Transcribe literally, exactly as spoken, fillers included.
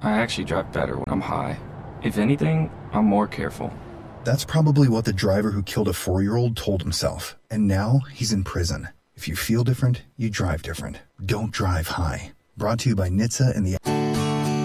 I actually drive better when I'm high. If anything, I'm more careful. That's probably what the driver who killed a four-year-old told himself, and now he's in prison. If you feel different, you drive different. Don't drive high. Brought to you by N H T S A and the...